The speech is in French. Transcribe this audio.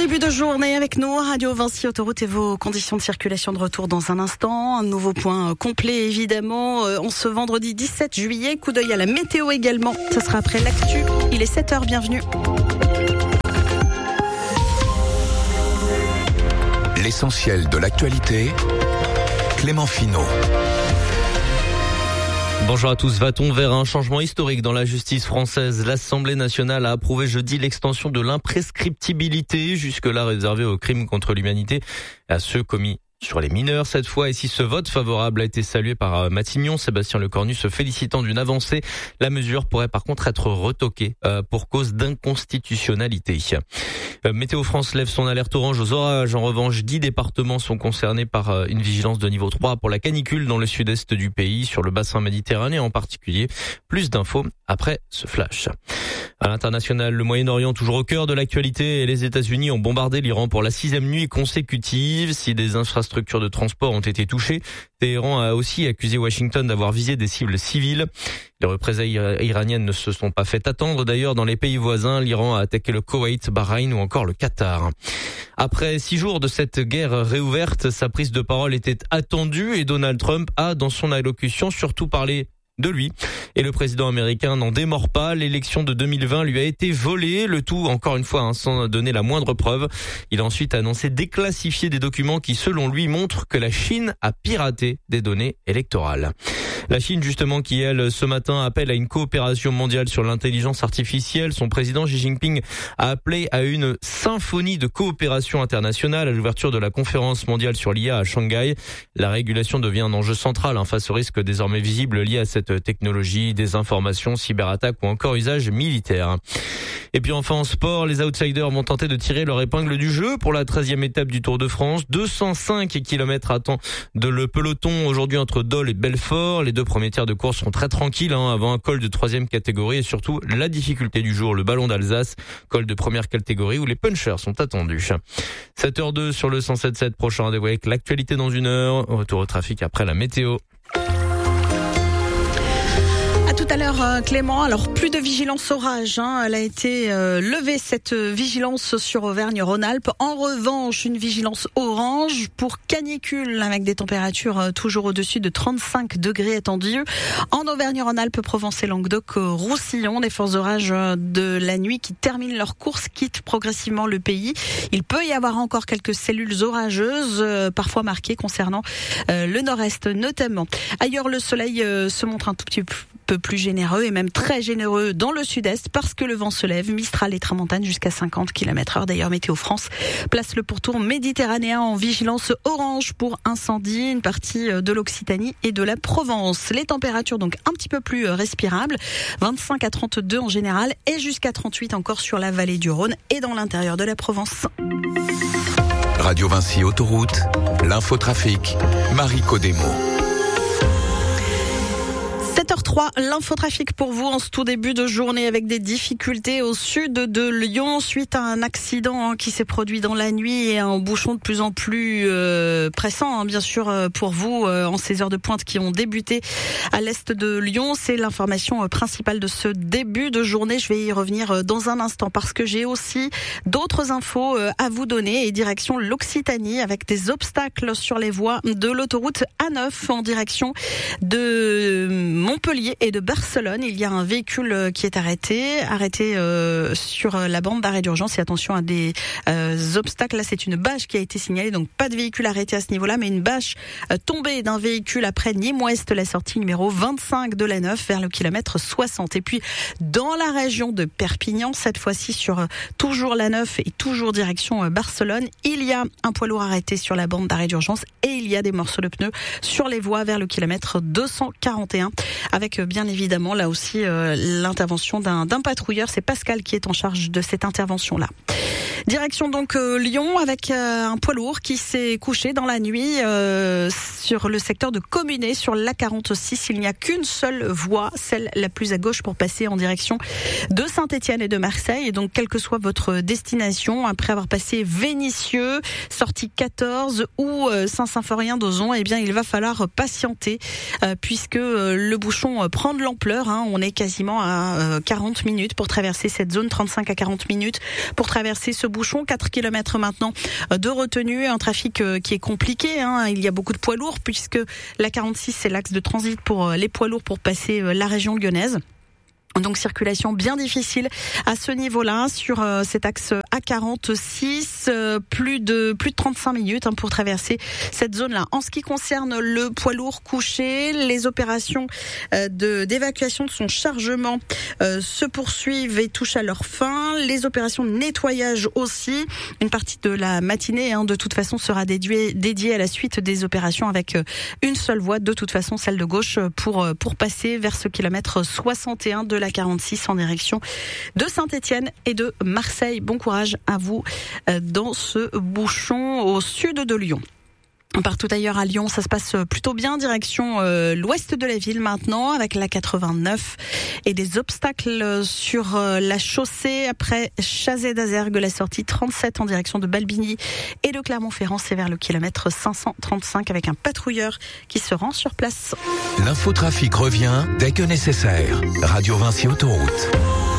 début de journée avec nous, Radio Vinci Autoroute et vos conditions de circulation de retour dans un instant. Un nouveau point complet évidemment en ce vendredi 17 juillet. Coup d'œil à la météo également. Ce sera après l'actu. Il est 7h, bienvenue. L'essentiel de l'actualité, Clément Finot. Bonjour à tous. Va-t-on vers un changement historique dans la justice française ? L'Assemblée nationale a approuvé jeudi l'extension de l'imprescriptibilité, jusque-là réservée aux crimes contre l'humanité, à ceux commis sur les mineurs cette fois. Et si ce vote favorable a été salué par Matignon, Sébastien Lecornu se félicitant d'une avancée, la mesure pourrait par contre être retoquée pour cause d'inconstitutionnalité. Météo France lève son alerte orange aux orages. En revanche, 10 départements sont concernés par une vigilance de niveau 3 pour la canicule dans le sud-est du pays, sur le bassin méditerranéen en particulier. Plus d'infos après ce flash. À l'international, le Moyen-Orient toujours au cœur de l'actualité et les États-Unis ont bombardé l'Iran pour la 6e nuit consécutive. Si des infrastructures de transport ont été touchées, Téhéran a aussi accusé Washington d'avoir visé des cibles civiles. Les représailles iraniennes ne se sont pas fait attendre. D'ailleurs, dans les pays voisins, l'Iran a attaqué le Koweït, Bahreïn ou encore le Qatar. Après 6 jours de cette guerre réouverte, sa prise de parole était attendue et Donald Trump a, dans son allocution, surtout parlé de lui. Et le président américain n'en démord pas. L'élection de 2020 lui a été volée, le tout encore une fois sans donner la moindre preuve. Il a ensuite annoncé déclassifier des documents qui, selon lui, montrent que la Chine a piraté des données électorales. La Chine, justement, qui, elle, ce matin, appelle à une coopération mondiale sur l'intelligence artificielle. Son président Xi Jinping a appelé à une symphonie de coopération internationale à l'ouverture de la conférence mondiale sur l'IA à Shanghai. La régulation devient un enjeu central face au risque désormais visible lié à cette technologie, désinformation, cyberattaque ou encore usage militaire. Et puis enfin en sport, les outsiders vont tenter de tirer leur épingle du jeu pour la 13e étape du Tour de France. 205 km à temps de le peloton aujourd'hui entre Dole et Belfort. Les 2 premiers tiers de course seront très tranquilles avant un col de 3e catégorie et surtout la difficulté du jour, le ballon d'Alsace, col de première catégorie où les punchers sont attendus. 7h02 sur le 107.7, prochain rendez-vous avec l'actualité dans 1 heure. Retour au trafic après la météo. Tout à l'heure, Clément, alors plus de vigilance orage, elle a été levée cette vigilance sur Auvergne-Rhône-Alpes. En revanche, une vigilance orange pour canicule avec des températures toujours au-dessus de 35 degrés attendues. En Auvergne-Rhône-Alpes, Provence et Languedoc-Roussillon, des forts orages de la nuit qui terminent leur course, quittent progressivement le pays. Il peut y avoir encore quelques cellules orageuses, parfois marquées concernant le nord-est notamment. Ailleurs, le soleil se montre un tout petit peu plus généreux et même très généreux dans le sud-est parce que le vent se lève, Mistral et tramontane jusqu'à 50 km/h. D'ailleurs, Météo France place le pourtour méditerranéen en vigilance orange pour incendie, une partie de l'Occitanie et de la Provence. Les températures donc un petit peu plus respirables, 25 à 32 en général et jusqu'à 38 encore sur la vallée du Rhône et dans l'intérieur de la Provence. Radio Vinci Autoroute, l'infotrafic, Marie Codemo. 7h03, l'infotrafic pour vous en ce tout début de journée avec des difficultés au sud de Lyon suite à un accident qui s'est produit dans la nuit et un bouchon de plus en plus pressant bien sûr pour vous en ces heures de pointe qui ont débuté à l'est de Lyon. C'est l'information principale de ce début de journée. Je vais y revenir dans un instant parce que j'ai aussi d'autres infos à vous donner et direction l'Occitanie avec des obstacles sur les voies de l'autoroute A9 en direction de Montpellier et de Barcelone. Il y a un véhicule qui est arrêté sur la bande d'arrêt d'urgence et attention à des obstacles. Là, c'est une bâche qui a été signalée, donc pas de véhicule arrêté à ce niveau-là, mais une bâche tombée d'un véhicule après Nîmes-Ouest, la sortie numéro 25 de la 9 vers le kilomètre 60. Et puis, dans la région de Perpignan, cette fois-ci sur toujours la 9 et toujours direction Barcelone, il y a un poids lourd arrêté sur la bande d'arrêt d'urgence et il y a des morceaux de pneus sur les voies vers le kilomètre 241. Avec bien évidemment là aussi l'intervention d'un patrouilleur. C'est Pascal qui est en charge de cette intervention-là. Direction donc Lyon avec un poids lourd qui s'est couché dans la nuit sur le secteur de Communé sur l'A46. Il n'y a qu'une seule voie, celle la plus à gauche pour passer en direction de Saint-Étienne et de Marseille. Et donc quelle que soit votre destination, après avoir passé Vénissieux, sortie 14 ou Saint-Symphorien d'Ozon, eh bien il va falloir patienter puisque le bouchon bouchon prend de l'ampleur. On est quasiment à 40 minutes pour traverser cette zone, 35 à 40 minutes pour traverser ce bouchon. 4 km maintenant de retenue, un trafic qui est compliqué. Il y a beaucoup de poids lourds puisque la 46 c'est l'axe de transit pour les poids lourds pour passer la région lyonnaise. Donc circulation bien difficile à ce niveau-là sur cet axe A46, plus de 35 minutes pour traverser cette zone-là. En ce qui concerne le poids lourd couché, les opérations d'évacuation de son chargement se poursuivent et touchent à leur fin. Les opérations de nettoyage aussi. Une partie de la matinée de toute façon sera dédiée à la suite des opérations avec une seule voie, de toute façon celle de gauche pour passer vers ce kilomètre 61 de la 46 en direction de Saint-Étienne et de Marseille. Bon courage à vous dans ce bouchon au sud de Lyon. Partout ailleurs à Lyon, ça se passe plutôt bien, direction l'ouest de la ville maintenant, avec la 89 et des obstacles sur la chaussée après Chazé d'Azergue, la sortie 37 en direction de Balbigny et de Clermont-Ferrand, c'est vers le kilomètre 535 avec un patrouilleur qui se rend sur place. L'infotrafic revient dès que nécessaire. Radio Vinci Autoroute.